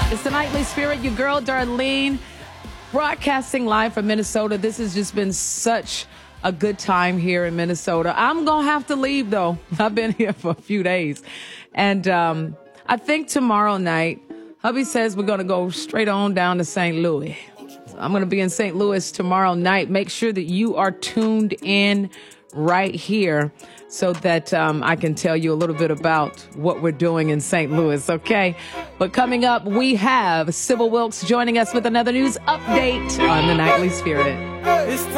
It's the Nightly Spirit, your girl Darlene, broadcasting live from Minnesota. This has just been such a good time here in Minnesota. I'm going to have to leave, though. I've been here for a few days. And I think tomorrow night, hubby says we're going to go straight on down to St. Louis. So I'm going to be in St. Louis tomorrow night. Make sure that you are tuned in right here so that I can tell you a little bit about what we're doing in St. Louis, okay? But coming up, we have Sybil Wilkes joining us with another news update on the Nightly Spirit.